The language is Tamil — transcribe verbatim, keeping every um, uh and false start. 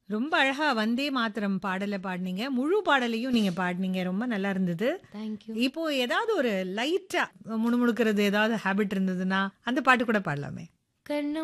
ரொம்ப அழகா வந்தே மாத்தரம் பாடல பாடுனீங்க. முழு பாடலையும் நீங்க பாடுனீங்க. ரொம்ப நல்லா இருந்தது. Thank you. இப்போ ஏதாவது ஒரு லைட்டா முணுமுணுக்கிறது ஏதாவது ஹேபிட் இருந்ததுன்னா, அந்த பாட்டு கூட பாடலாமே. கண்ணம்